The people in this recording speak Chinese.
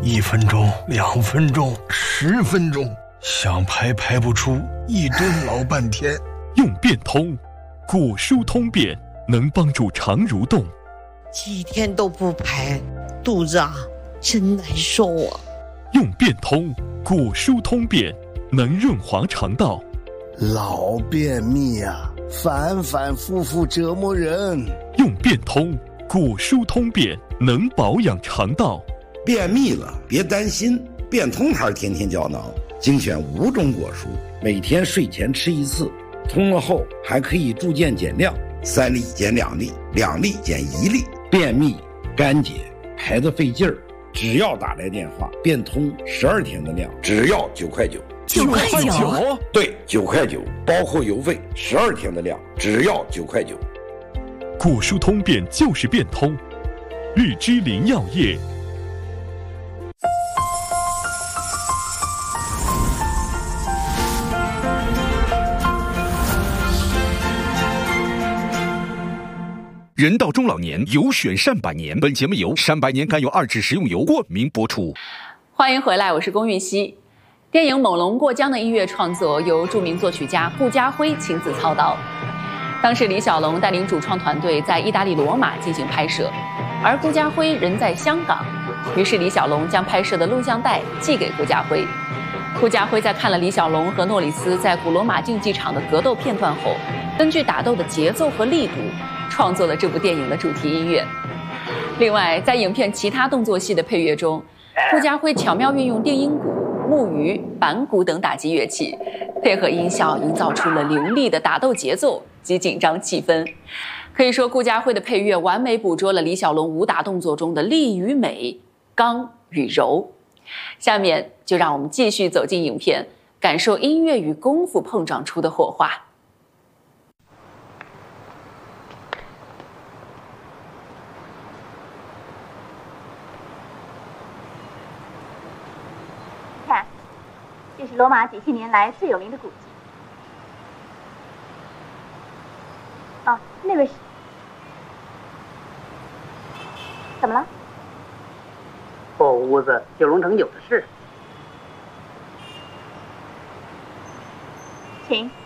1分钟、2分钟、10分钟，想排排不出，一顿老半天。 用变通，果蔬通便能帮助肠蠕动。 几天都不排，肚子真难受啊。 用变通，果蔬通便能润滑肠道。 老便秘反反复复折磨人。 用变通，果蔬通便能保养肠道。 便秘了别担心，变通牌天天胶囊精选5种果蔬，每天睡前吃1次，通了后还可以逐渐减量，3粒减2粒，2粒减1粒。便秘、干结、排得费劲儿，只要打来电话，变通12天的量，只要9块9。 9块9？ 对，9块9，包括邮费，12天的量，只要9块9。 果蔬通便就是变通，日之林药业。 人到中老年，有选善百年。本节目由善百年甘油2酯食用油冠名播出。 欢迎回来，我是龚玉溪。电影《猛龙过江》的音乐创作由著名作曲家顾嘉辉亲自操刀。当时李小龙带领主创团队在意大利罗马进行拍摄，而顾嘉辉人在香港，于是李小龙将拍摄的录像带寄给顾嘉辉。顾嘉辉在看了李小龙和诺里斯在古罗马竞技场的格斗片段后，根据打斗的节奏和力度，创作了这部电影的主题音乐。另外，在影片其他动作戏的配乐中，顾嘉辉巧妙运用定音鼓、木鱼、板鼓等打击乐器，配合音效营造出了凌厉的打斗节奏及紧张气氛。可以说，顾嘉辉的配乐完美捕捉了李小龙武打动作中的力与美、刚与柔。下面就让我们继续走进影片，感受音乐与功夫碰撞出的火花。 看，这是罗马几千年来最有名的古迹。哦，那位是？怎么了？ 破屋子，九龙城有的是。 请。